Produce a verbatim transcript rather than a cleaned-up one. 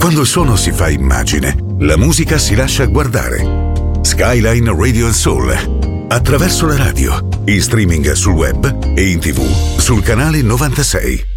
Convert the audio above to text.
Quando il suono si fa immagine, la musica si lascia guardare. Skyline Radio and Soul, attraverso la radio, in streaming sul web e in tv sul canale novantasei.